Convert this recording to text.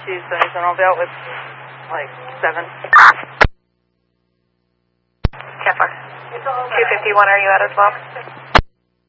277. I'll be out with like 7. Kepler. 251, are you out as well?